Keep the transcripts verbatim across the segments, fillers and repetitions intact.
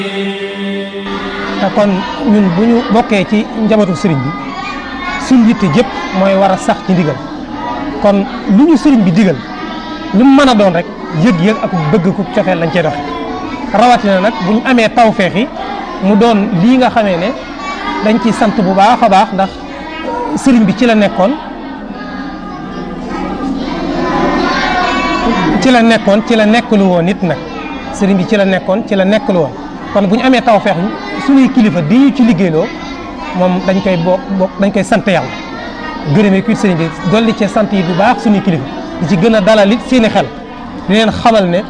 te kon ñun bu ñu bokkee ci njabootu sëriñ bi suñ yitte jëpp mooy war a sax ci ndigal kon lu ñu sëriñ bi digal lu mu mën a doon rek yëg-yëg ak bëgg ku cofeel lañ cey doxe rawatina nag bu ñu amee tawfeex yi mu doon lii nga xamee ne dañ ci sant bu baax a baax ndax sëriñ bi ci la nekkoon ci la nekkoon ci la nekkalu woon nit nag sëriñ bi ci la nekkoon ci la nekkalu woon kon bu ñu amee tawfeex suñuy kilifa di ñu ci liggéeyloo moom dañ koy bokk bokk dañ koy sant yàlla gërëmee kuy sëriñ bi dolli ci sant yi bu baax suñuy kilifa di ci gën a dalal it seeni xel di leen xamal ne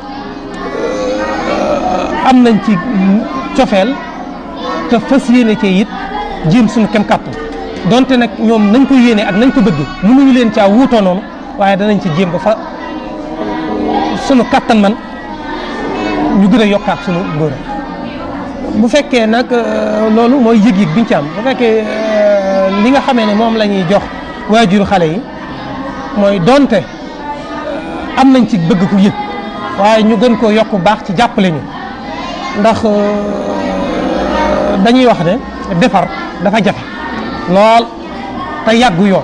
am nañ ci cofeel te fas yéene cee it jéem suñu kem kàttan donte nag ñoom nañ ko yéene ak nañ ko bëgg mënuñu leen caa wuutoo noonu waaye danañ ci jéem ba fa sunu kàttan man ñu gën a yokkaat sunu ngóor bu fekkee nag loolu mooy yëg-yëg biñ ci am bu fekkee li nga xamee ne moom la ñuy jox waajuru xale yi mooy donte am nañ ci bëgg ku yëg waaye ñu gën koo yokk baax ci jàppale ñu ndax dañuy wax ne defar dafa jafe lool te yàggu yoon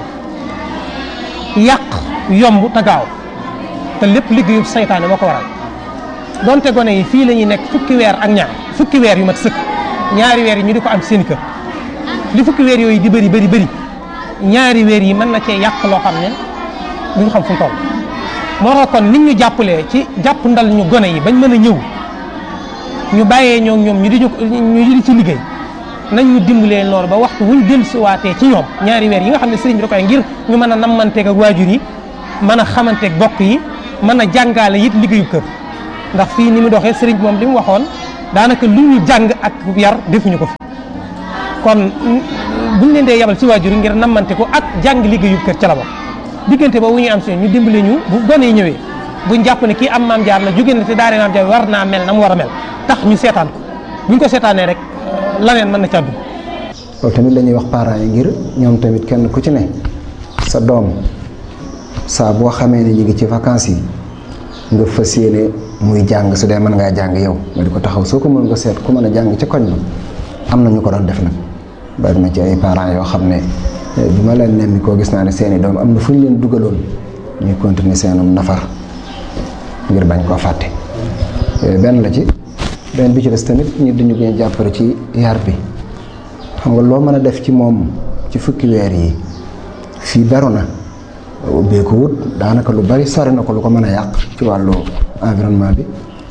yàq yomb te gaaw te lépp liggéeyu saytaane moo ko waral donte gone yi fii la ñuy nekk fukki weer ak ñaar fukki weer yu mat sëkk ñaari weer yi ñu di ko am seen kër li fukki weer yooyu di bëri bëri bëri ñaari weer yi mën na cee yàq loo xam ne duñ xam fu mu toll moo tax kon nit ñu jàppalee ci jàpp ndal ñu gone yi bañ mën a ñëw ñu bàyyee ñoom ñoom ñu di ñu di ci liggéey nañ ñu dimbalee loolu ba waxtu wuñ dellusiwaatee ci ñoom ñaari weer yi nga xam ne sëriñ bi da koy ngir ñu mën a nammanteeg ak waajur yi mën a xamanteeg bokk yi mën a jàngaale it liggéeyu kër ndax fii ni mu doxee sëriñ bi moom li mu waxoon daanaka lu ñu jàng ak yar defuñu ko fi kon buñ leen dee yabal ci waajur yi ngir nammante ko ak jàng liggéeyu kër ca la bokk diggante boobu ñuy am si ñu dimbale ñu bu gone yi ñëwee buñ jàpp ne kii am maam jaar la jóge na te daare maam jaar war naa mel na mu war a mel tax ñu seetaan ko buñ ko seetaanee rek laneen mën na ca dugg. loolu tamit la ñuy wax parents yi ngir ñoom tamit kenn ku ci ne sa doom saa boo xamee ne ñu ngi ci vacances yi nga fas yéene muy jàng su dee mën ngaa jàng yow nga di ko taxaw soo ko mën nga seet ku mën a jàng ci koñ ba am na ñu ko doon def nag bari na ci ay parents yoo xam ne bi ma leen nemmi koo gis naa ne seeni doom am na fu ñu leen dugaloon ñuy continuer seenum nafar ngir bañ koo fàtte benn la ci benn bi ci des tamit ñu dañu gën a jàppale ci yar bi xam nga loo mën a def ci moom ci fukki weer yi fii beru na ubbee ko wut daanaka lu bari sori na ko lu ko mën a yàq ci wàllu environnement bi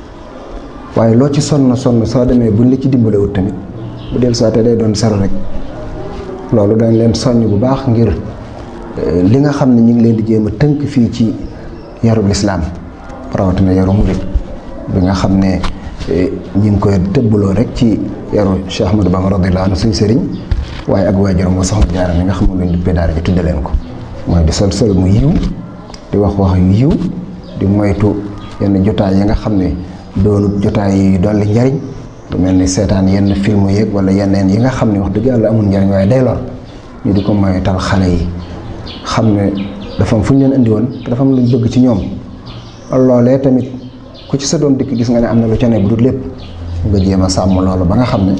waaye loo ci sonn sonn soo demee buñ la ci dimbale wut tamit bu del soité day doon sero rek loolu dañ leen soññ bu baax ngir li nga xam ne ñu ngi leen di jéem a tënk fii ci yarub lislaam rawatina yaru murid bi nga xam ne ñu ngi koy tëbbaloo rek ci yaru Cheikh Ahmadou Bamba radiyallahu anhu suñ sëriñ waaye ak waajuram moo soxna Jaara mi nga xam ne luñ duppee daara ji tudde leen ko mooy di sol sol mu yiw di wax wax yu yiw di moytu yenn jotaay yi nga xam ne doonut jotaay yi dolli njariñ lu mel ni seetaan yenn film yeeg wala yeneen yi nga xam ne wax dëgg yàlla amul njariñ waaye day lor ñu di ko moytal xale yi xam ne dafa am fu ñu leen indi woon te dafa am luñ bëgg ci ñoom loolee tamit ku ci sa doom dikk gis nga ne am na lu ca ne bu dul lépp nga jéem a sàmm loolu ba nga xam ne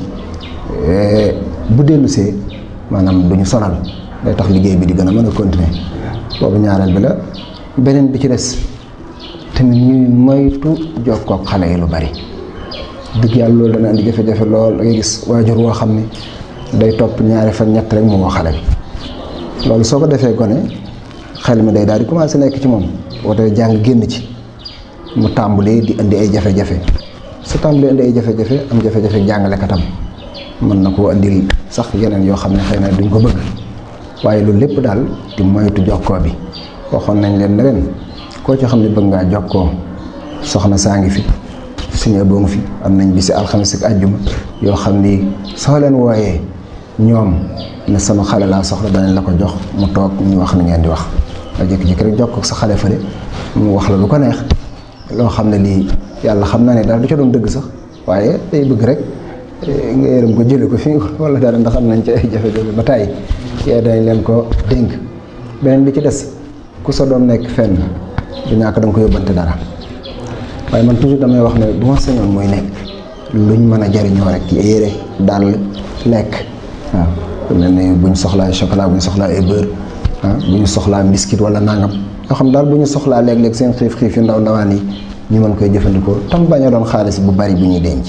bu dellusee maanaam duñu sonal day tax liggéey bi di gën a mën a continuer boobu ñaareel bi la beneen bi ci des tamit ñuy moytu jokkoo ak xale yi lu bari dëgg yàlla loolu dana indi jafe-jafe lool da ngay gis waajur woo xam ne day topp ñaari fan ñett rek mu woo xale bi loolu soo ko defee gone xel mi day daal di commencé nekk ci moom woote jàng génn ci mu tàmbalee di indi ay jafe-jafe su tàmbalee indi ay jafe-jafe am jafe-jafe jàngalekatam mën na koo indil sax yeneen yoo xam ne xëy na duñ ko bëgg waaye loolu lépp daal di moytu jokkoo bi waxoon nañ leen ne leen koo ci xam ne bëgg ngaa jokkoo soxna saa ngi fi suñu boo ngi fi am nañ bisi alxames ak àjjuma yoo xam ni soo leen wooyee ñoom ne sama xale laa soxla danañ la ko jox mu toog ñu wax ni ngeen di wax nga jékki-jékki rek jokkoo ak sa xale fële mu wax la lu ko neex loo xam ne lii yàlla xam na ne daal du ca doon dëgg sax waaye day bëgg rek nga yërëm ko jële ko fii wala dara ndax am nañ ci ay jafe-jafe ba tàyyi yee dañ leen ko dénk beneen bi ci des ku sa doom nekk fenn du ñàkk da nga ko yóbbante dara waaye man toujours damay wax ne bu ma sañoon mooy nekk luñ mën a jariñoo rek yére dàll lekk waaw mel ne bu ñu soxlaa chocolat bu ñu soxlaa ay beurre ah bu ñu soxlaa biscuit wala nangam yoo xam daal bu ñu soxlaa léeg-léeg seen xiif xiif yu ndaw ndawaan yi ñu mën koy jëfandikoo tam bañ a doon xaalis bu bari bu ñuy denc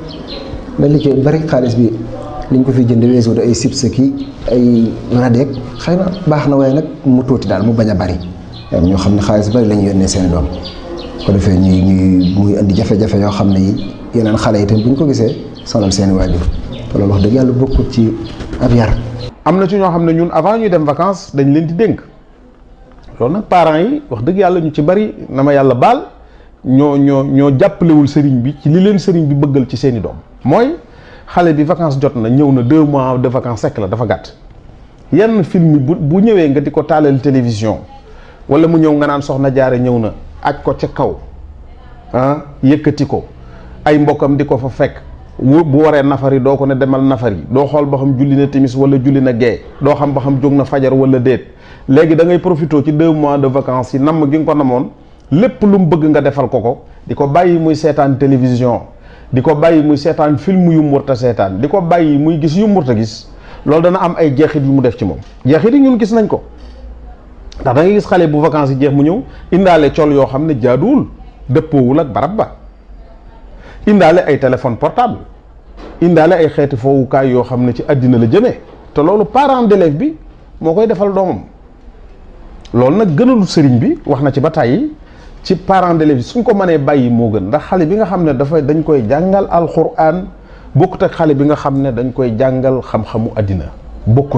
da li ci bari xaalis bi liñ ko fi jënd weesu ay chips ki ay radeek xëy na baax na waaye nag mu tuuti daal mu bañ a bari ñoo xam ne xaalis bari la ñu yónnee seen doom ko defee ñuy ñuy muy indi jafe-jafe yoo xam ne yi yeneen xale yi tam bu ñu ko gisee sonal seen i waajur te loolu wax dëgg yàlla bokkut ci ab yar. am na ci ñoo xam ne ñun avant ñuy dem vacances dañ leen di dénk loolu nag parents yi wax dëgg yàlla ñu ci bari na ma yàlla baal ñoo ñoo ñoo jàppalewul sëriñ bi ci li leen sëriñ bi bëggal ci seen i doom mooy xale bi vacances jot na ñëw na deux mois de vacances sekk la dafa gàtt yenn film bu bu ñëwee nga di ko taalal télévision wala mu ñëw nga naan soxna jaare ñëw na aj ko ca kaw ah yëkkati ko ay mbokkam di ko fa fekk bu waree nafari doo ko ne demal nafari doo xool ba xam julli na timis wala julli na gee doo xam ba xam jóg na fajar wala déet léegi da ngay profité ci deux mois de vacances yi namm gi nga ko namoon lépp lu mu bëgg nga defal ko ko di ko bàyyi muy seetaan télévision di ko bàyyi muy seetaan film yu mu warta seetaan di ko bàyyi muy gis yu mu warta gis loolu dana am ay jeexit yu mu def ci moom jeexit yi ñun gis nañ ko ndax da ngay gis xale bu vacances yi jeex mu ñëw indaale col yoo xam ne jaaduwul dëppoowul ak barab ba indaale ay téléphone portable indaale ay xeeti foowukaay yoo xam ne ci àddina la jëmee te loolu parent d'élève bi moo koy defal doomam loolu nag gënalu sëriñ bi wax na ci ba tàyyi ci parent d'élève bi suñ ko mënee bàyyi moo gën ndax xale bi nga xam ne dafa dañ koy jàngal alxuraan bokkut ak xale bi nga xam ne dañ koy jàngal xam-xamu àddina bokkuñ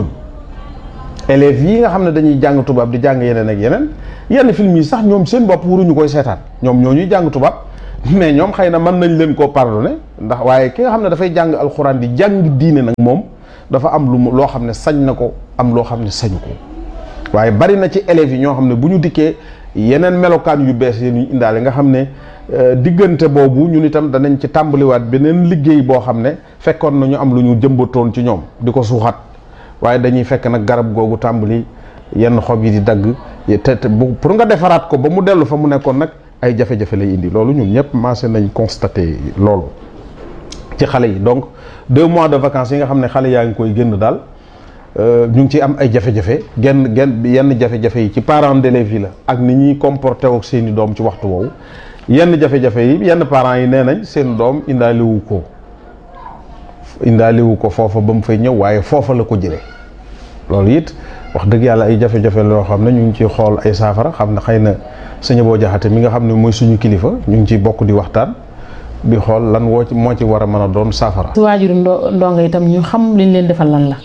élèves yi nga xam ne dañuy jàng tubaab di jàng yeneen ak yeneen yenn film yi sax ñoom seen bopp waruñu koy seetaan ñoom ñoo ñuy jàng tubaab mais ñoom xëy na mën nañ leen koo pardonné ndax waaye ki nga xam ne dafay jàng alxuraan di jàng diine nag moom dafa am lu mu loo xam ne sañ na ko am loo xam ne sañu ko waaye bari na ci élèves yi ñoo xam ne bu ñu dikkee yeneen melokaan yu bees yi ñu indaale nga xam ne diggante boobu ñun itam danañ ci tàmbaliwaat beneen liggéey boo xam ne fekkoon na ñu am lu ñu jëmbatoon ci ñoom di ko suuxat waaye dañuy fekk nag garab googu tàmbali yenn xob yi di dagg te te pour nga defaraat ko ba mu dellu fa mu nekkoon nag ay jafe-jafe lay indi loolu ñun ñëpp commencé nañ constaté loolu ci xale yi donc deux mois de vacances yi nga xam ne xale yaa ngi koy génn daal ñu ngi ciy am ay jafe-jafe genn genn yenn jafe-jafe yi ci parents d'élèves yi la ak ni ñuy comporté ak seeni doom ci waxtu woowu yenn jafe-jafe yi yenn parents yi nee nañ seen doom indaalewu ko indaalewu ko foofa ba mu fay ñëw waaye foofa la ko jëlee loolu it wax dëgg yàlla ay jafe-jafe loo xam ne ñu ngi ciy xool ay saafara xam ne xëy na sëñ boo jaxate mi nga xam ne mooy suñu kilifa ñu ngi ciy bokk di waxtaan di xool lan woo ci moo ci war a mën a doon saafara. su waajuru ndo ndongo itam ñu xam liñ leen defal lan la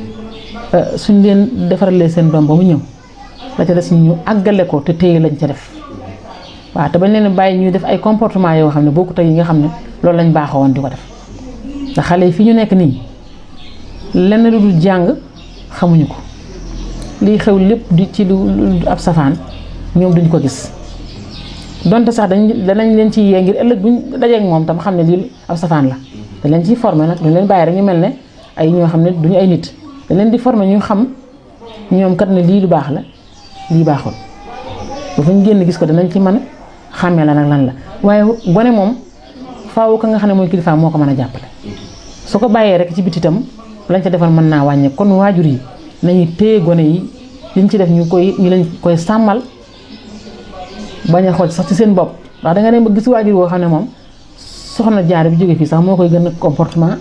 suñ leen defaralee seen doom ba mu ñëw la ca des ñu àggale ko te téye lañ ca def waaw te bañ leen bàyyi ñuy def ay comportement yoo xam ne bokkut ak yi nga xam ne loolu lañ baaxoo woon di ko def ndax xale yi fi ñu nekk nii lenn lu dul jàng xamuñu ko liy xew lépp di ci lu ab safaan ñoom duñ ko gis donte sax dañ danañ leen ci yee ngir ëllëg buñ dajeek moom tam xam ne lii ab safaan la dañ leen ciy formé nag duñ leen bàyyi rek ñu mel ne ay ñoo xam ne duñu ay nit dañ leen di formé ñu xam ñoom kat ne lii lu baax la lii baaxul ba fu ñu génn gis ko danañ ci mën a xàmmee la nag lan la waaye gone moom faaw ka nga xam ne mooy kilifa moo ko mën a jàppale su ko bàyyee rek ci biti itam lañ ca defal mën naa wàññe kon waajur yi nañu téye gone yi liñ ci def ñu koy ñu leen koy sàmmal bañ a xool sax ci seen bopp ndax da nga dem ba gis waajur woo xam ne moom soxna jaar bi jóge fii sax moo koy gën a comportement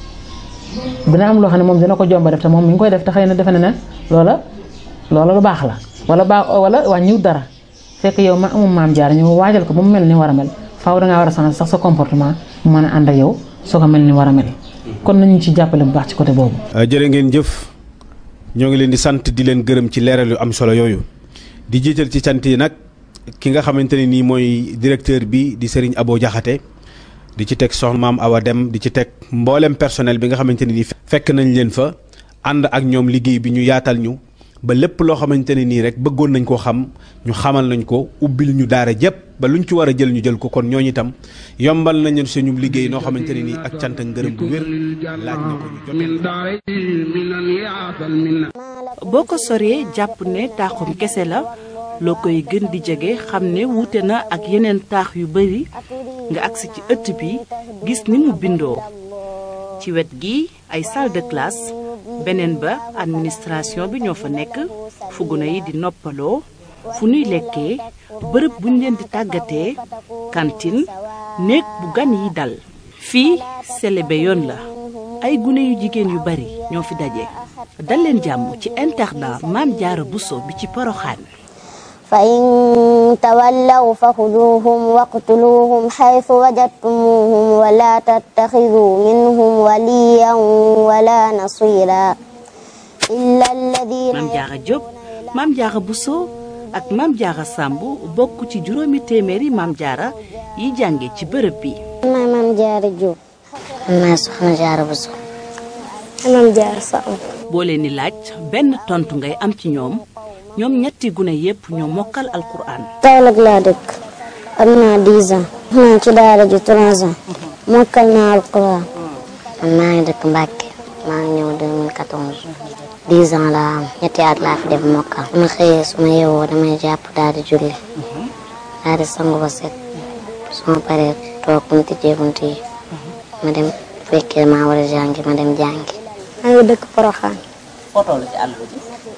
dina am loo xam ne moom dina ko jomba def te moom mi ngi koy def te xëy na defe na ne loola loola lu baax la wala baax wala wàññiwut dara fekk yow ma amum maam jaar ñu waajal ko ba mu mel ni war a mel faaw dangaa war a changer sax sa comportement mu mën a ànd ak yow soo ko mel ni war a mel kon nañu ci jàppale bu baax ci côté boobu. jërë ngeen jëf ñoo ngi leen di sant di leen gërëm ci leeral yu am solo yooyu di jiital ci sant yi nag ki nga xamante ne nii mooy directeur bi di Serigne Abo Diakhaté di ci teg soxna maam Awa Dem di ci teg mboolem personnel bi nga xamante ne nii fekk nañ leen fa ànd ak ñoom liggéey bi ñu yaatal ñu ba lépp loo xamante ne nii rek bëggoon nañ koo xam ñu xamal nañ ko ubbil ñu daara jëpp ba luñ ci war a jël ñu jël ko kon ñooñu itam yombal nañu suñu liggéey noo xamante ne nii ak cant ak ngërëm bu wér laaj na ko ñu jotee. boo ko soree jàpp ne taaxum kese la loo koy gën di jege xam ne wuute na ak yeneen taax yu bari nga agsi ci ëtt bi gis ni mu bindoo ci wet gi ay salle de classe beneen ba administration bi ñoo fa nekk fu gune yi di noppaloo fu nuy lekkee bërëb buñ leen di tàggatee cantine néeg bu gan yi dal fii selebe yoon la ay gune yu jigéen yu bari ñoo fi daje dal leen jàmm ci internat Maam Jaara Buso bi ci Poroxaan fa in tawallaw fa xuduuhum waqtuluuhum xaytu wajadtumuuhum wala tattaxiduu minhum waliyan wala nasira illa alladina Maam Jaara Jóob Maam Jaara Buso ak Maam Jaara Sàmb bokk ci juróomi téeméeri Maam Jaara yi jànge ci bërëb bi maay Maam Jaara Jóob maay Soxna Jaara Buso Maam Jaara Sàmb boo leen di laaj benn tontu ngay am ci ñoom ñoom ñetti gune yépp ñoo mokkal alquran Kaolack laa dëkk am naa dix ans naa ci daara ji trois ans mokkal naa alquran man maa ngi dëkk Mbàkke maa ngi ñëw deux mille quatorze dix ans laa am ñetti at laa fi def mokkal su ma xëyee su ma yeewoo damay jàpp daal di julli daal di sangu ba set su ma paree toog mu tijjee bunt yi ma dem fekkee maa war a jàngi ma dem jàngi maa ngi dëkk Poroxaan foto la ci àll bi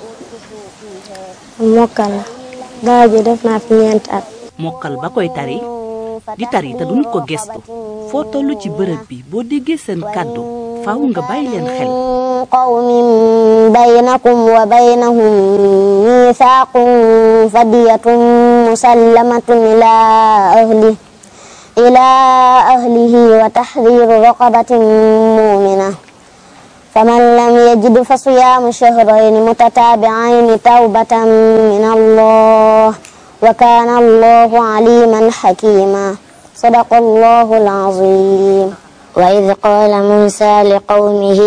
mokkal la daara ji def naa fi ñeenti at mokkal ba koy tari di tari te duñ ko gestu foo tollu ci bërëb bi boo déggee seen kàddu faaw nga bàyyi leen xel qawmin baynakum wa baynahum miisaaqun fadiyatun musallamatun ila ahli ila ahlihi wa tahriru raqabatin mu'mina فمن لم يجد فصيام شهرين متتابعين توبة من الله وكان الله عليما حكيما صدق الله العظيم وإذ قال موسى لقومه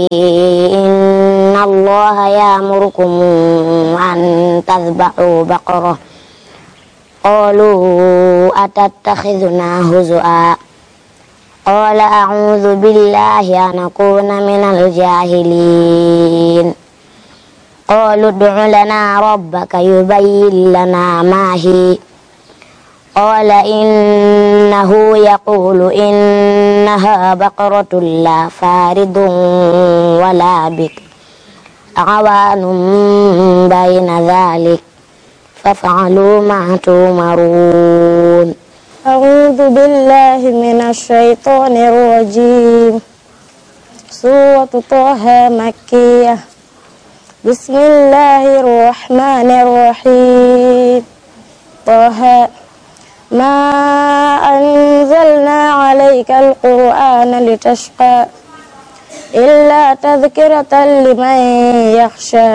إن الله يأمركم أن تذبحوا بقرة قالوا أتتخذنا هزؤا قال أعوذ بالله أن أكون من الجاهلين قالوا ادع لنا ربك يبين لنا ما هي قال إنه يقول إنها بقرة لا فارض ولا بكر عوان بين ذلك فافعلوا ما تؤمرون أعوذ بالله من الشيطان الرجيم سورة طه مكية بسم الله الرحمن الرحيم طه ما أنزلنا عليك القرآن لتشقى إلا تذكرة لمن يخشى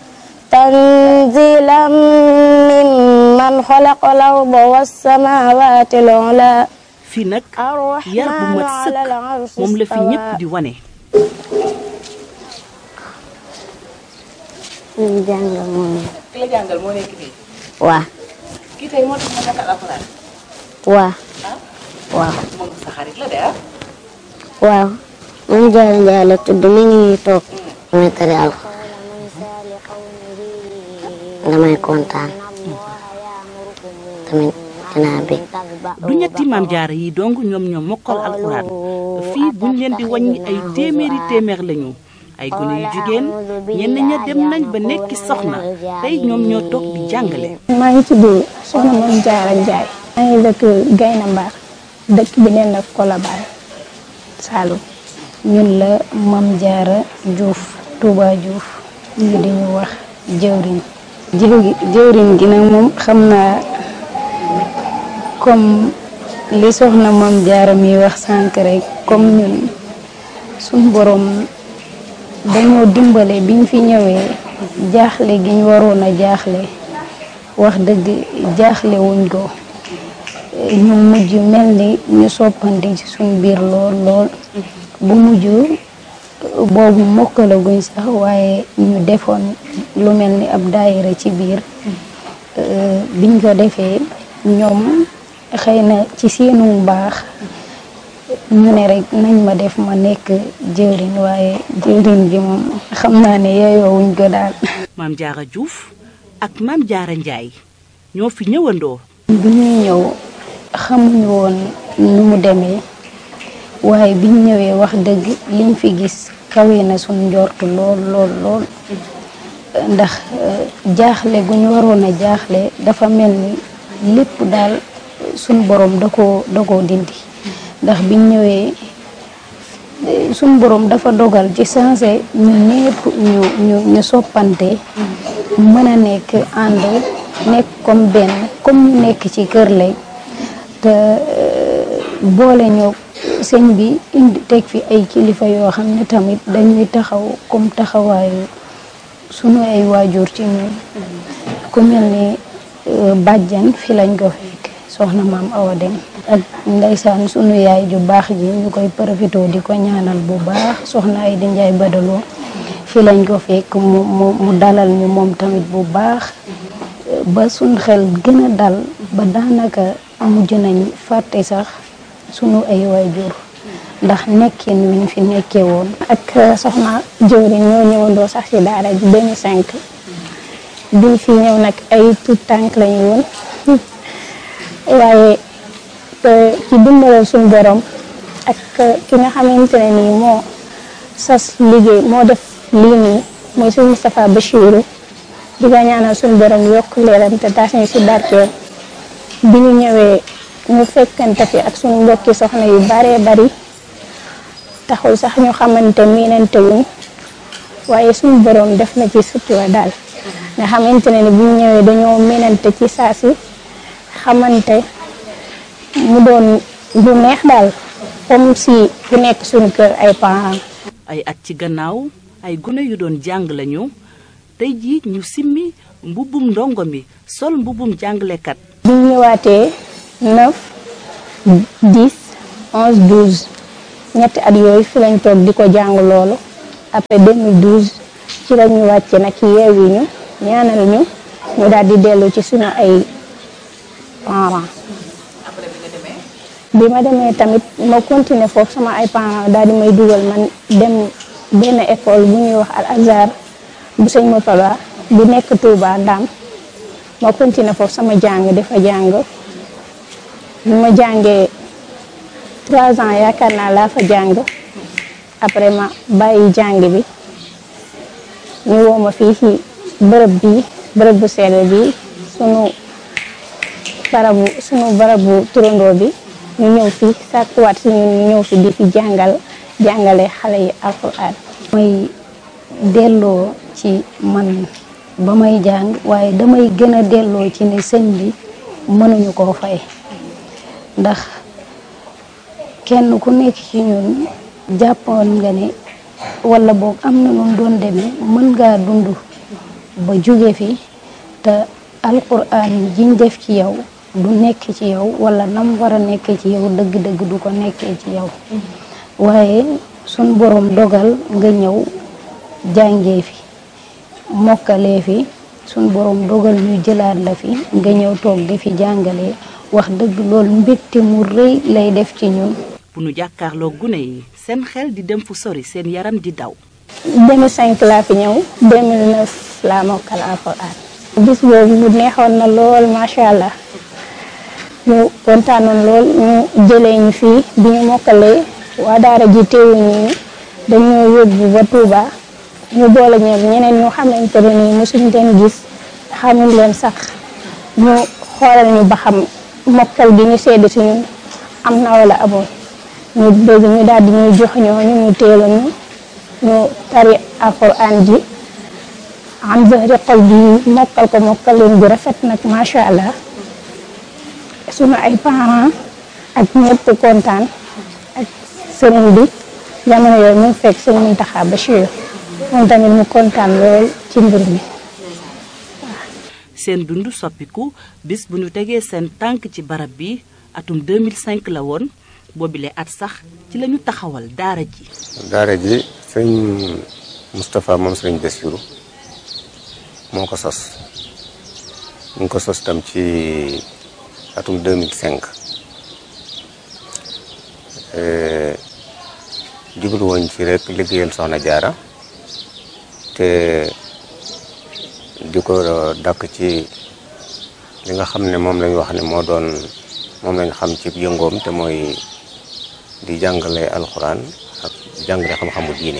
تنزيلا ممن خلق الأرض والسماوات العلى fii nag yar bu mat sëkk moom la fi ñépp di wane ñu jàngal moo nekk ki la jàngal moo nekk nii waa kii tey moo tax ma mokkal alxuraan waa waaw moom sa xarit la de ah waaw moom Jaara Njaay la tudd mi ngi nii toog damay tari alxuraan damay kontaan tamit dinaa bég du ñetti Maam Jaara yi dong ñoom ñoo mokkal alxuraan fii buñ leen di wàññi ay téeméeri téeméer lañu ay gune yu jigéen ñenn ña dem nañ ba nekki soxna tey ñoom ñoo toog di jàngale maa ngi tudd soxna Maam Jaara Njaay maa ngi dëkk Gayna Mbar dëkk bi neen ak Colobane Saloum ñun la Maam Jaara Juuf Touba Juuf ñu di ñu wax jëwriñ jëwriñ gi nag moom xam naa comme li soxna Maam Jaara mi wax sànq rek comme ñun suñ borom dañoo dimbale biñ fi ñëwee jaaxle gi ñu waroon a jaaxle wax dëgg jaaxle wuñ ko ñu mujj mel ni ñu soppandi ci suñ biir lool lool bu mujj boobu mokkalaguñ sax waaye ñu defoon lu mel ni ab daayira ci biir biñ ko defee ñoom xëy na ci seenu baax ñu ne rek nañ ma def ma nekk jëwriñ waaye jëwriñ gi moom xam naa ne yeeyoo wuñ ko daal. Maam Jaara Juuf ak Maam Jaara Njaay ñoo fi ñëwandoo. bi ñuy ñëw xamuñu woon nu mu demee waaye biñ ñëwee wax dëgg liñ fi gis kawe na suñ njortu lool lool lool ndax jaaxle gu ñu waroon a jaaxle dafa mel ni lépp daal suñ borom da koo da koo dindi ndax biñ ñëwee suñ borom dafa dogal ci sensé ñu ñépp ñu ñu ñu soppante mën a nekk ànd nekk comme benn comme ñu nekk ci kër lay te boole ñoo sëñ bi indi teg fi ay kilifa yoo xam ne tamit dañuy taxaw comme taxawaayu sunu ay waajur ci ñun ku mel ni bàjjan fi lañ ko fekk soxna maam Awa Dem ak ndeysaan sunu yaay ju baax ji ñu koy profité di ko ñaanal bu baax soxna ay di njaay badaloo fi lañ ko fekk mu mu mu dalal ñu moom tamit bu baax ba suñ xel gën a dal ba daanaka mujj nañ fàtte sax sunu ay waajur ndax nekkin wi ñu fi nekkee woon. ak soxna jëwriñ ñoo ñëwandoo sax ci daara ji deux mille cinq biñ fi ñëw nag ay tout tànk lañu woon waaye ci dimbalal suñu borom ak ki nga xamante ne nii moo sas liggéey moo def lii nii mooy suñu Moustapha Bachirou di ko ñaanal suñu borom yokk leeram te taas ñu si barkeel bi ñu ñëwee ñu fekkante fi ak suñu mbokki soxna yu baree bari taxul sax ñu xamante miinante wuñ waaye suñu borom def na ci sutura daal nga xamante ne ni bu ñu ñëwee dañoo miinante ci saa si xamante mu doon lu neex daal comme si ku nekk suñu kër ay parents. ay at ci gannaaw ay gune yu doon jàng lañu tey jii ñu simmi mbubbum ndongo mi sol mbubbum jàngalekat. bi ñu ñëwaatee neuf dix onze douze ñetti at yooyu fi lañ toog di ko jàng loolu après deux mille douze ci la ñu wàcce nag yeewi ñu ñaanal ñu ñu daal di dellu ci suñu ay parents. bi ma demee tamit ma continuer foofu sama ay parents daal di may dugal man dem benn école bu ñuy wax Al Azhar bu sëñ Murtada bu nekk Touba Ndam ma continuer foofu sama jàng dafa jàng bi ma jàngee trois ans yaakaar naa laa fa jàng après ma bàyyi jàng bi ñu woo ma fii ci bërëb bi bërëb bu sell bi sunu barabu sunu barabu turandoo bi ñu ñëw fi sàkkuwaat si ñun ñu ñëw fi di fi jàngal jàngale xale yi alxuraan. may delloo ci man ba may jàng waaye damay gën a delloo ci ne sëñ bi mënuñu koo fay ndax kenn ku nekk ci ñun jàppoon nga ne wala boog am na nu doon demee mën ngaa dund ba jóge fi te alxuraan jiñ def ci yow du nekk ci yow wala nam war a nekkee ci yow dëgg-dëgg du ko nekkee ci yow waaye suñ borom dogal nga ñëw jàngee fi mokkalee fi suñ borom dogal ñu jëlaat la fi nga ñëw toog di fi jàngalee wax dëgg loolu mbégte mu rëy lay def ci ñun. bu nu jàkkaarloo gune yi seen xel di dem fu sori seen yaram di daw. deux mille cinq laa fi ñëw deux mille neuf laa mokkal alxuraan. bis boobu mu neexoon na lool macha allah. ñu kontaanoon lool ñu jëlee ñu fii bi ñu mokkalee waa daara ji teewuñu ni dañoo yóbbu ba Touba ñu boole ñoom ñeneen ñu xamante ne nii mosuñ leen gis xamuñ leen sax ñu xoolal ñu ba xam mokkal bi ñu sedd si ñun am na wala amoon ñu dégg ñu daal di ñuy jox ñooñu ñu teela ñu ñu tari alxuraan ji am zahri xol bi mokkal ko mokkal leen bu rafet nag macha allah. sunu ay parents ak ñëpp kontaan ak sëriñ bi jamono yooyu mu fekk sëriñ Mountakha Bachir moom tamit mu kontaan lool ci mbir mi. seen dund soppiku bis bu ñu tegee seen tànk ci barab bi atum deux mille cinq la woon boobile at sax ci lañu taxawal daara ji. daara ji sëñ Moustapha moom sëriñ Bachir moo ko sos ñu ngi ko sos tam ci. atum deux mille cinq jublu woon ci rek liggéeyal soxna jaara te di ko dakk ci li nga xam ne moom lañ wax ne moo doon moom lañ xam ci yëngoom te mooy di jàngale alxuraan ak jàngale xam-xamu diine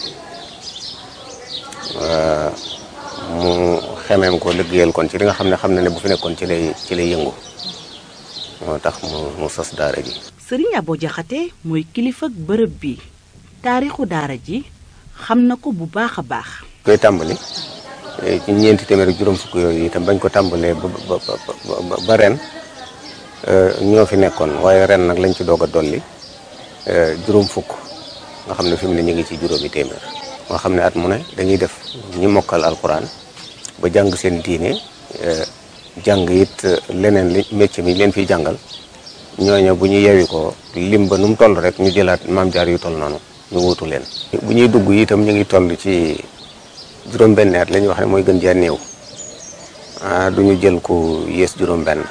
mu xemeem ko liggéeyal kon ci li nga xam ne xam na ne bu fi nekkoon ci lay ci lay yëngu moo tax mu mu sos daara ji. Sëriñ Abo Jaxate mooy kilifa ak bërëb bi taarixu daara ji xam na ko bu baax a baax. koy tàmbali ci ñeenti téeméer ak juróom fukk yooyu itam bañ ko tàmbalee ba ba ba ren ñoo fi nekkoon waaye ren nag lañ ci doog a dolli juróom fukk nga xam ne fi mu ne ñu ngi ci juróomi téeméer. nga xam ne at mu ne dañuy def ñi mokkal alquran ba jàng seen diine jàng it leneen li métier mi leen fiy jàngal ñooñu bu ñu yewi ko lim ba nu mu toll rek ñu jëlaat maam jaar yu toll noonu ñu wuutu leen. bu ñuy dugg itam ñu ngi toll ci juróom-benn at la ñuy wax ne mooy gën jaa néew ah du ñu jël ku yées juróom-benn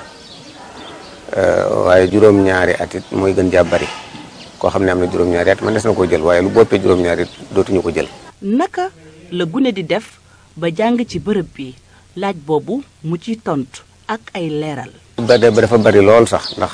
waaye juróom-ñaari at it mooy gën jaa bari koo xam ne am na juróom-ñaari at man des na koo jël waaye lu boppee juróom-ñaari it dootuñu ko jël. naka la gune di def ba jàng ci bërëb bi laaj boobu mu ciy tontu ak ay leeral. ba de ba dafa bari lool sax ndax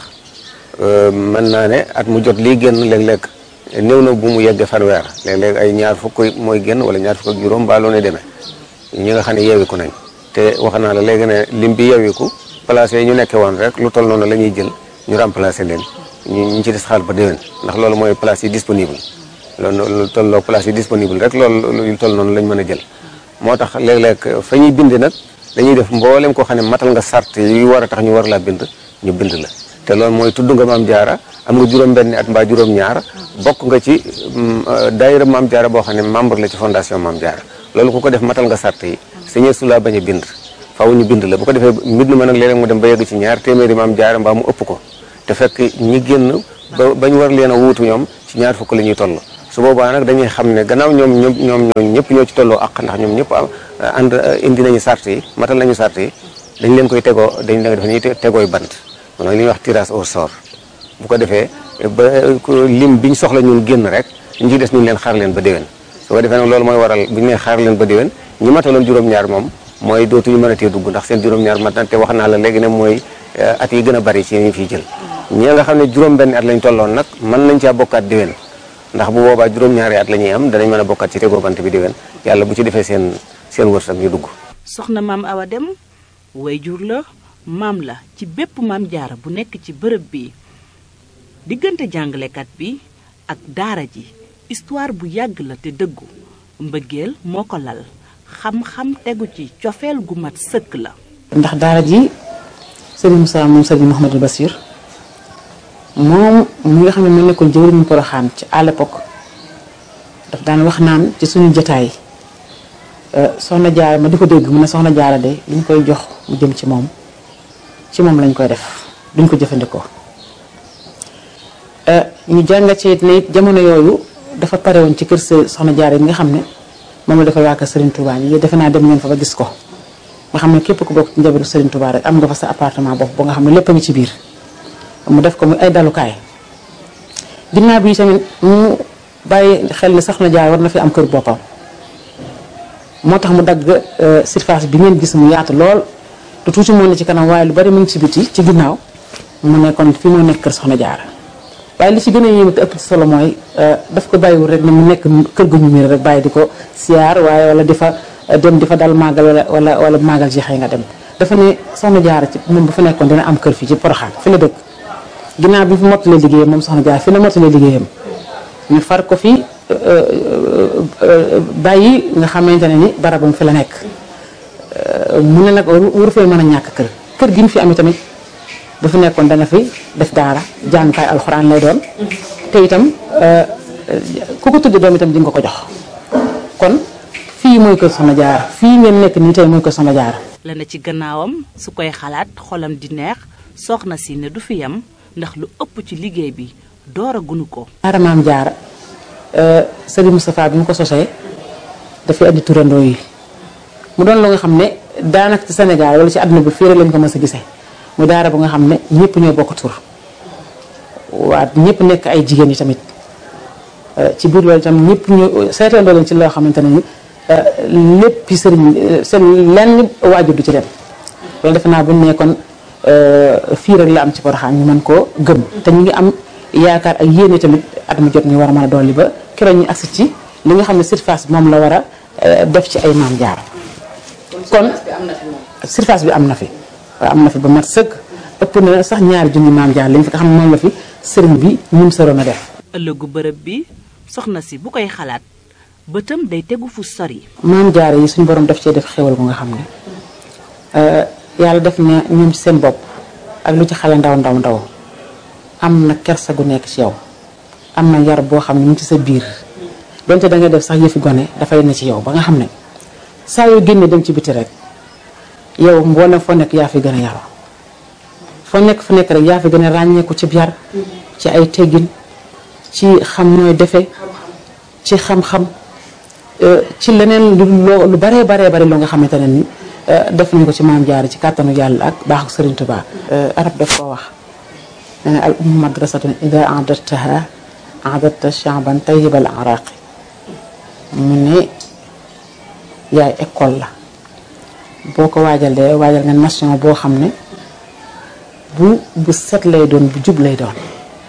mën naa ne at mu jot lii génn léeg-léeg néew na bu mu yeggee fanweer léeg-léeg ay ñaar fukk mooy génn wala ñaar fukk ak juróom baaloo ne demee ñi nga xam ne yeewiku nañ te wax naa la léegi ne lim bi yeewiku placé yi ñu nekkee woon rek lu toll noonu la ñuy jël ñu remplacé leen ñu ñu ci des xaal ba déwén ndax loolu mooy place yi disponible loolu lu tolloo place yi disponible rek loolu lu toll noonu lañ mën a jël moo tax léeg-léeg fa ñuy bind nag dañuy def mboolem koo xam ne matal nga sart yu war a tax ñu war laa bind ñu bind la te loolu mooy tudd nga maam jaara am nga juróom-benn at mbaa juróom-ñaar bokk nga ci daayira maam jaara boo xam ne membre la ci fondation maam jaara loolu ku ko def matal nga sart yi sañee su laa bañ a bind faaw ñu bind la bu ko defee mbind ma nag léeg-léeg mu dem ba yegg ci ñaar téeméeri maam jaara mbaa mu ëpp ko te fekk ñi génn ba bañ war leen a wuutu ñoom ci ñaar fukk la ñuy toll su boobaa nag dañuy xam ne gannaaw ñoom ñoom ñoom ñoom ñëpp ñoo ci tolloo ak ndax ñoom ñëpp ànd indi nañu sart yi matal nañu sart yi dañ leen koy tegoo dañ leen def ni tegooy bant mooy li ñuy wax tirage au sort bu ko defee ba lim biñ soxla ñun génn rek ñu ci des ñu leen xaar leen ba déwén su ko defee nag loolu mooy waral bu ñu nee xaar leen ba déwén ñi mataloon juróom-ñaar moom mooy dootuñu mën a tee dugg ndax seen juróom-ñaar mat na te wax naa la léegi ne mooy at yi gën a bari ci ñu fiy jël ñi nga xam ne juróom-benn at lañ tolloon nag mën nañ caa bokkaat déwén ndax bu boobaa juróom-ñaari at la ñuy am danañ mën a bokkaat ci tegoo bant bi déwén yàlla bu ci defee seen seen wërsëg ñu dugg. soxna maam Awa Dem wayjur la maam la ci bépp maam jaara bu nekk ci bërëb bi diggante jàngalekat bi ak daara ji histoire bu yàgg la te dëggu mbëggeel moo ko lal xam-xam tegu ci cofeel gu mat sëkk la. ndax daara ji Serigne Moussa moom Serigne Mouhamadou Bassir moom mi nga xam ne mu nekkoon jëwriñu Poroxaan ci à l'époque daf daan wax naan ci suñu jotaay soxna jaara ma di ko dégg mu ne soxna jaara de li ñu koy jox mu jëm ci moom ci moom lañ koy def duñ ko jëfandikoo ñu jàngat ci ne jamono yooyu dafa pare woon ci kër soxna jaara yi nga xam ne moom la dafa waa kër Serigne Touba yi defe naa dem ngeen fa ba gis ko nga xam ne képp ku bokk ci njabootu Serigne Touba rek am nga fa sa appartement bopp ba nga xam ne lépp a ngi ci biir mu def ko muy ay dalukaay ginnaaw bi tamit mu bàyyi xel ne soxna jaara war na fi am kër boppam moo tax mu dagg surface bi ngeen gis mu yaatu lool te tuuti moo ne ci kanam waaye lu bari mu ngi ci biti ci ginnaaw mu ne kon fii moo nekk kër soxna jaara waaye li ci gën a yéeme te ëpp ci solo mooy daf ko bàyyiwul rek ne mu nekk kër gu ñu miir rek bàyyi di ko siyaar waaye wala di fa dem di fa dal màggal wala wala wala màggal jeexee nga dem dafa ne soxna jaara ci moom bu fa nekkoon dina am kër fii ci Poroxaan fi la dëkk ginnaaw bi fi mottalee liggéeyam moom soxna jaara fi la mottalee liggéeyam ñu far ko fi bàyyi nga xamante ne ni barabam fi la nekk mu ne nag waru fee mën a ñàkk kër kër gi ñu fi am tamit bu fi nekkoon dana fi def daara jàngukaay alxuraan lay doon te itam ku ko tudd doom itam di nga ko jox kon fii mooy kër soxna jaara fii ngeen nekk nii tey mooy kër soxna jaara la na ci gannaawam su koy xalaat xolam di neex soxna si ne du fi yam ndax lu ëpp ci liggéey bi door a gunu ko daara maam jaara Serigne Moustapha bi mu ko sosee dafay andi turandoo yi mu doon lu nga xam ne daanaka ci Sénégal wala ci àdduna bi fii rek lañ ko mës a gisee mu daara bu nga xam ne ñëpp ñoo bokk tur waa ñëpp nekk ay jigéen yi tamit ci biir loolu itam ñëpp ñu seetandoo leen ci loo xamante ne ni lépp sëriñ seen lenn waajur du ci dem kon defe naa bu ñu nee kon fii rek la am ci Porokhane ñu mën koo gëm te ñu ngi am yaakaar ak yéene tamit at mu jot ñu war a mën a dolli ba keroog ñu agsi ci li nga xam ne surface bi moom la war a def ci ay Maam Jaara kon surface bi am na fi waaw am na fi ba mat sëkk ëpp na sax ñaari junni Maam Jaara lañ fi nga xam ne moom la fi sëriñ bi ñun soroon a def. ëllëgu bërëb bi soxna si bu koy xalaat bëtam day tegu fu sori. Maam Jaara yi suñu borom daf cee def xéwal gu nga xam ne yàlla def na ñoom ci seen bopp ak lu ci xale ndaw ndaw ndaw am na kersa gu nekk ci yow am na yar boo xam ne mu ngi ci sa biir donte da ngay def sax yëfi gone dafay ne ci yow ba nga xam ne saa yoo génnee dem ci biti rek yow mboolem foo nekk yaa fi gën a yaroo foo nekk fu nekk rek yaa fi gën a ràññeeku ci yar ci ay teggin ci xam nooy defee ci xam-xam ci leneen lu lu baree baree bari loo nga xamante ne ni def nañ ko ci Maam Jaara ci kàttanu yàlla ak baaxu Sëriñ Tuubaa. arab daf koo wax nee na al ummu madrasatun ida a'dadtaha a'dadta sha'ban tayyibal araqi mu ne yaay école la boo ko waajalee waajal nga nation boo xam ne bu bu set lay doon bu jub lay doon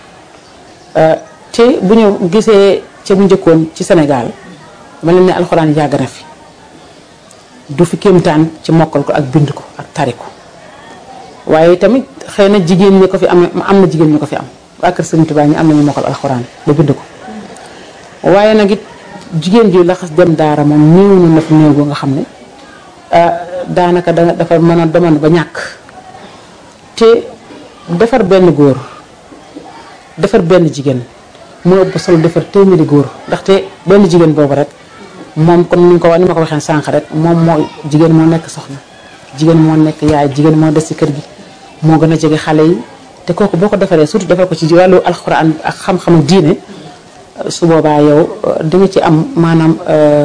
te bu ñu gisee ca bu njëkkoon ci Sénégal ma leen ne alxuraan yàgg na fi du fi kéemtaan ci mokkal ko ak bind ko ak tari ko waaye tamit xëy na jigéen ñi ko fi am am na jigéen ñi ko fi am waa kër Sëriñ Tuubaa ñi am nañu mokkal alxuraan ba bind ko waaye nag it jigéen ji la xas dem daara moom néew na fi néew boo nga xam ne daanaka da dafa mën a demoon ba ñàkk te defar benn góor defar benn jigéen moo ëpp solo defar téeméeri góor ndaxte benn jigéen boobu rek moom comme ni nga ko wax ni ma ko waxee sànq rek moom moo jigéen moo nekk soxna jigéen moo nekk yaay jigéen moo des ci kër gi moo gën a jege xale yi te kooku boo ko defaree surtout defar ko ci wàllu alxuraan ak xam-xamu diine su boobaa yow di nga ci am maanaam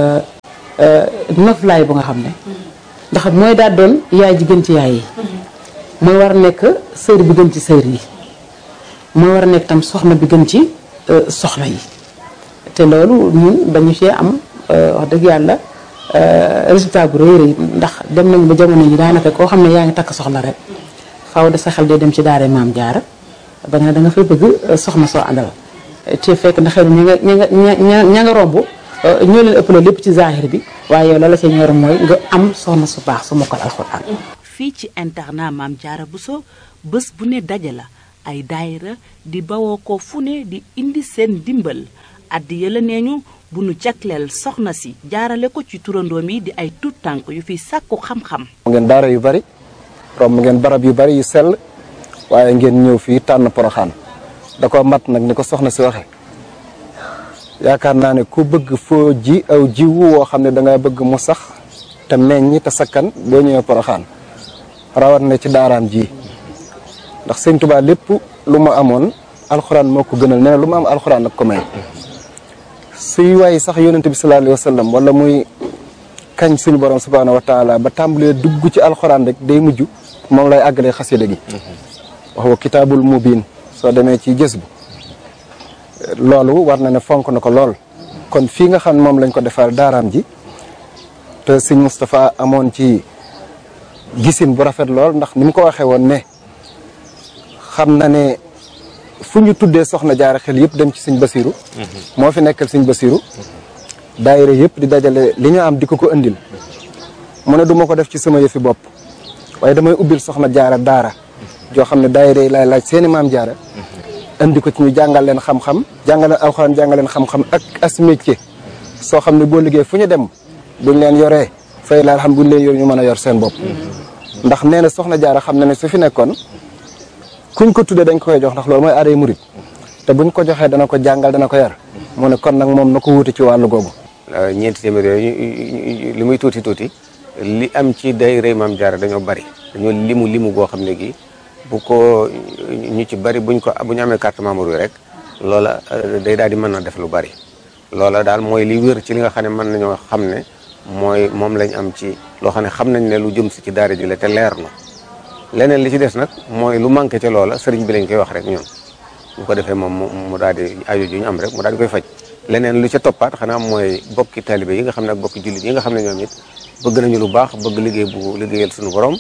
noflaay bu nga xam ne ndax mooy daal doon yaay ji gën ci yaay yi mooy war a nekk sër bi gën ci sër yi mooy war a nekk tam soxna bi gën ci soxna yi te loolu ñun dañu cee am wax dëgg yàlla résultat bu rëy rëy ndax dem nañu ba jamono ji daanaka koo xam ne yaa ngi takk soxna rek faaw de sa xel day dem ci daara Maam Jaara ba nga ne da nga fay bëgg soxna soo àndal te fekk na xëy na ña nga ña nga ña nga romb ñoo leen ëppale lépp ci zahir bi waaye yow la la ca ñor mooy nga am soxna su baax su mokkal alxuraan. fii ci internat Maam Jaara Bousso bés bu ne daje la ay daayira di bawoo ko fu ne di indi seen dimbal addi yëla nee ñu bu nu jagleel soxna si jaarale ko ci turandoom yi di ay tuut tànk yu fi sàkku xam-xam. ngeen daara yu bari romb ngeen barab yu bari yu sell waaye ngeen ñëw fii tànn Porokhane da ko mat nag ni ko soxna si waxe yaakaar naa ne ku bëgg foo ji aw jiwu woo xam ne da nga bëgg mu sax te meññ te sakkan boo ñëwee Porokhane rawat na ci daaraam ji ndax Sëñ Tuubaa lépp lu ma amoon alxuraan moo ko gënal nee na lu ma am alxuraan ak ko may suy waay sax yonent bi sallallahu alayhi wa sallam wala muy kañ suñu borom subhaanahu wa taala ba tàmbalee dugg ci alxuraan rek day mujj moom lay àggalee xasida gi wax wa kitaabul mubiin soo demee ci gës bu loolu war na ne fonk na ko lool kon fii nga xam moom lañ ko defal daaraam ji te sëñ Moustapha amoon ci gisin bu rafet lool ndax ni mu ko waxee woon ne xam na ne fu ñu tuddee soxna jaara xel yëpp dem ci sëñ Basiru moo fi nekkal sëñ Basiru daayira yëpp di dajale li ñu am di ko ko indil mu ne du ma ko def ci sama yëfi bopp waaye damay ubbil soxna jaara daara joo xam ne daayira yi laay laaj seeni maam jaara indi ko ci ñu jàngal leen xam-xam jàngal leen alxuraan jàngal leen xam-xam ak as métier soo xam ne boo liggéey fu ñu dem buñ leen yoree fay la xam buñ leen yor ñu mën a yor seen bopp ndax nee na soxna jaara xam na ne su fi nekkoon kuñ ko tuddee dañ ko koy jox ndax loolu mooy aaday murit te buñ ko joxee dana ko jàngal dana ko yar mu ne kon nag moom na ko wuute ci wàllu googu. ñeenti téeméer yooyu li muy tuuti tuuti li am ci daayira Maam Jaara dañoo bari dañoo limu limu goo xam ne gi bu ko ñu ci bari buñ ko bu ñu amee carte membre yi rek loola day daal di mën na def lu bari loola daal mooy li wér ci li nga xam ne mën nañoo xam ne mooy moom lañ am ci loo xam ne xam nañ ne lu jëm si ci daara ji la te leer na leneen li ci des nag mooy lu manqué ca loola sëriñ bi lañ koy wax rek ñun bu ko defee moom mu daal di aajo ju ñu am rek mu daal di koy faj leneen lu ca toppaat xanaa mooy bokki taalibe yi nga xam ne ak bokki jullit yi nga xam ne ñoom it bëgg nañu lu baax bëgg liggéey bu liggéeyal suñu borom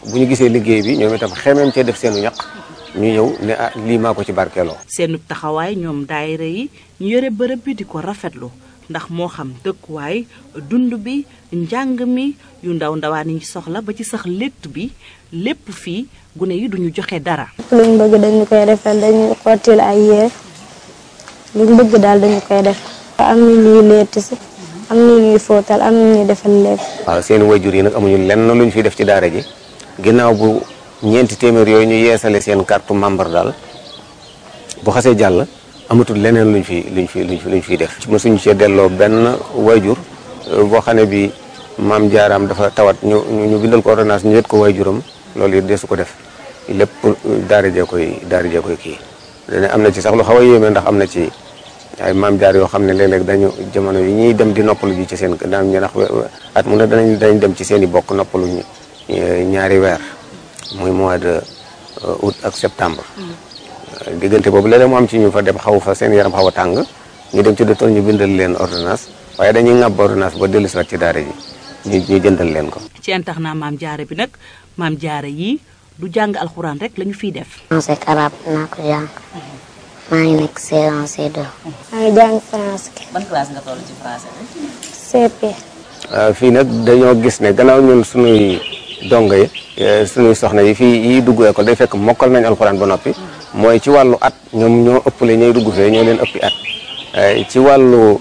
bu ñu gisee liggéey bi ñoom itam xemeem cee def seenu ñaq ñu ñëw ne ah lii maa ko ci barkeeloo. seenu taxawaay ñoom daayira yi ñu yore bërëb bi di ko rafetlu ndax moo xam dëkkuwaay dund bi njàng mi yu ndaw ndawaan yi soxla ba ci sax létt bi lépp fii gune yi duñu joxe dara. luñ bëgg dañu koy defal dañuy xottil ay yéer luñ bëgg daal dañu koy def. am na ñuy létt si am na ñuy fóotal am na ñuy defal lépp. waaw seen wayjur yi nag amuñu lenn luñ fi def ci daara ji ginnaaw bu ñeenti téeméer yooyu ñu yeesale seen carte membre daal bu xasee jàll amatul leneen luñ fi luñ fi luñ fi luñ fiy def. mosuñu cee delloo benn wayjur boo xam ne bi maam jaaraam dafa tawat ñu ñu bindal ko ordonnance ñu yët ko wayjuram loolu it desu ko def lépp daara jee koy daara jee koy kii. dana am na ci sax lu xaw a yéeme ndax am na ci ay maam jaar yoo xam ne léeg-léeg dañu jamono yi ñuy dem di noppalu ji ci seen daan ñu ndax at mu ne danañ dañ dem ci seen i bokk noppalu ñaari weer muy mois de août ak septembre. diggante boobu léeg-léeg mu am ci ñu fa dem xaw fa seen yaram xaw a tàng ñu dem ci docteur ñu bindal leen ordonnance waaye dañuy ŋàbb ordonnance ba dellu si waat ci daara ji ñu ñu jëndal leen ko. ci internat maam jaara bi nag maam jaara yi du jàng alxuraan rek lañu fiy def. français ak arabe naa ko jàng maa ngi nekk C un C deux. maa ngi jàng français. ban classe nga toll ci français bi. C P. fii nag dañoo gis ne gannaaw ñun suñuy dongo yi suñuy soxna yi fii yi dugg école day fekk mokkal nañ alxuraan ba noppi mooy ci wàllu at ñoom ñoo ëppale ñooy dugg fee ñoo leen ëppi at ci wàllu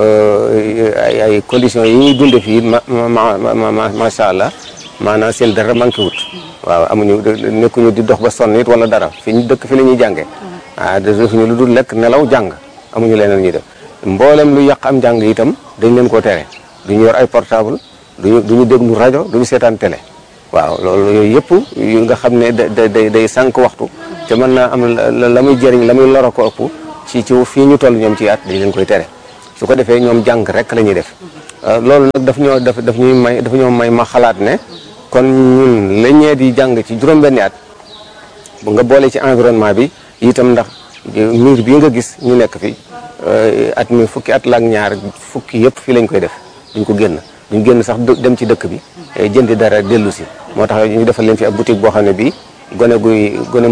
ay ay conditions yi ñuy dunde fii ma ma ma macha allah maanaam seen dara manqué wut waaw amuñu nekkuñu di dox ba sonn it wala dara fi ñu dëkk fi la ñuy jàngee ah defuñu lu dul lekk nelaw jàng amuñu leneen ñuy def mboolem lu yàq am jàng itam dañ leen koo tere duñu yor ay portable duñu duñu déglu rajo duñu seetaan télé waaw loolu yooyu yëpp yu nga xam ne da day day sànq waxtu te mën naa am la muy jëriñ la muy loro ko ëpp ci ci fii ñu toll ñoom ci at dañ leen koy tere su ko defee ñoom jàng rek la ñuy def loolu nag daf ñoo daf daf ñuy may daf ñoo may ma xalaat ne kon ñun la ñee di jàng ci juróom-benni at bu nga boole ci environnement bi itam ndax miir bii nga gis ñu nekk fi at mi fukki at la ak ñaar fukki yëpp fii lañ koy def duñ ko génn duñ génn sax dem ci dëkk bi jëndi dara dellu si moo tax ñu defal leen fi ab boutique boo xam ne bii gone guy gone